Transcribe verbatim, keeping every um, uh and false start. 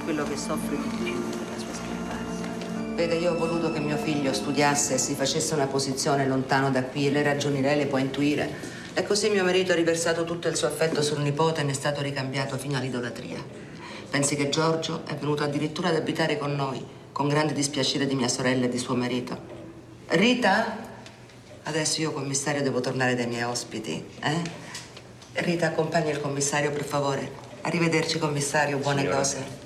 quello che soffre di più per la sua scomparsa. Vede, io ho voluto che mio figlio studiasse e si facesse una posizione lontano da qui. Le ragioni lei le può intuire. E così mio marito ha riversato tutto il suo affetto sul nipote e ne è stato ricambiato fino all'idolatria. Pensi che Giorgio è venuto addirittura ad abitare con noi, con grande dispiacere di mia sorella e di suo marito. Rita? Adesso io, commissario, devo tornare dai miei ospiti, eh? Rita, accompagna il commissario, per favore. Arrivederci, commissario, buone Signora. cose.